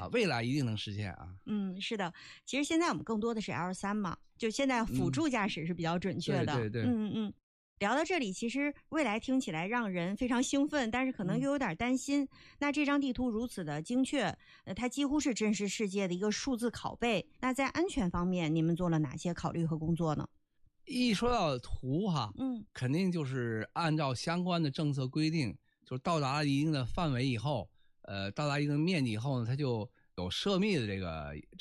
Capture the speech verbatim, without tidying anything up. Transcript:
啊，未来一定能实现啊。 嗯，是的，其实现在我们更多的是 L 三 嘛，就现在辅助驾驶是比较准确的。 嗯、对对对， 嗯嗯嗯。聊到这里，其实未来听起来让人非常兴奋，但是可能又有点担心。嗯、那这张地图如此的精确，呃，它几乎是真实世界的一个数字拷贝。那在安全方面，你们做了哪些考虑和工作呢？ 一说到图哈， 嗯， 肯定就是按照相关的政策规定，就是到达了一定的范围以后，呃，到达一定的面积以后呢，它就有涉密的这个